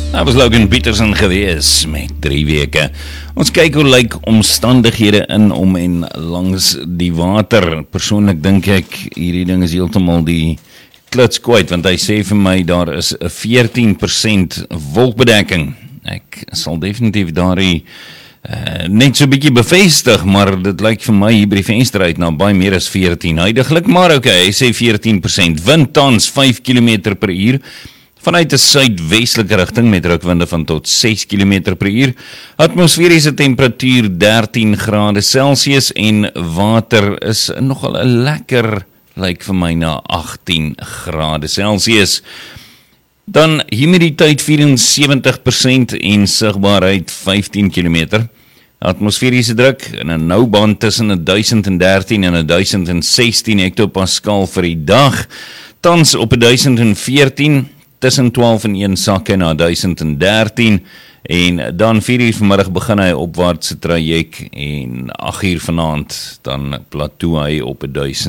Dat was Logan Peterson gewees met 3 weke. Ons kyk hoe lyk omstandighede in om en langs die water. Persoonlik dink ek, hierdie ding is heeltemal die kluts kwyt, want hy sê vir my, daar is 'n 14% wolkbedekking. Ek sal definitief daardie net so 'n bietjie bevestig, maar dit lyk vir my hier by die venster uit na baie meer as 14 huidiglik, maar okay, hy sê 14%. Wind tans 5 km per uur, vanuit 'n suidwestelike rigting met rukwinde van tot 6 km per uur. Atmosferiese temperatuur 13 grade Celsius en water is nogal 'n lekker, lyk vir my na 18 grade Celsius. Dan humiditeit 74% en sigbaarheid 15 km. Atmosferiese druk in 'n nou band tussen 1013 en 1016 hektopascal vir die dag. Tans op 1014, tussen 12 en 1 sakke na 1013 en dan 4 uur vanmiddag begin hy opwaartse traject en 8 uur vanaand dan plateau hy op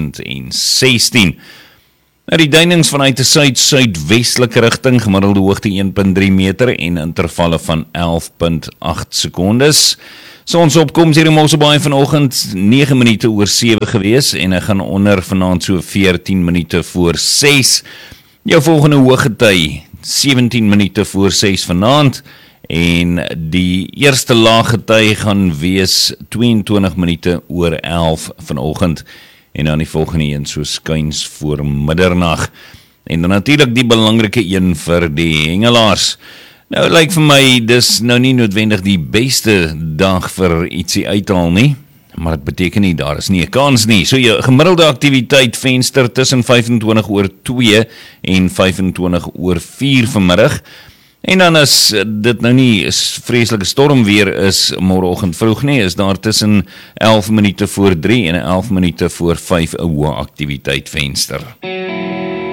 1016. Nou die duinings vanuit 'n suid-suidwestelike rigting, gemiddelde hoogte 1.3 meter en intervalle van 11.8 sekondes. Sonsopkoms hier in Mosselbaai vanoggend 9 minute oor 7 gewees en hy gaan onder vanaand so 14 minute voor 6. Jou volgende hoëgety 17 minute voor 6 vanaand en die eerste laaggety gaan wees 22 minute oor 11 vanoggend en dan die volgende een so skuins voor middernag. En dan natuurlik die belangrike een vir die hengelaars. Nou lyk vir my dis nou nie noodwendig die beste dag vir ietsie uithaal nie. Maar dit beteken nie, daar is nie 'n kans nie. So jou gemiddelde aktiwiteit venster tussen 25 oor 2 en 25 oor 4 vanmiddag. En dan as dit nou nie is vreeslike stormweer is môreoggend vroeg nie, is daar tussen 11 minute voor 3 en 11 minute voor 5 'n hoë aktiwiteit venster.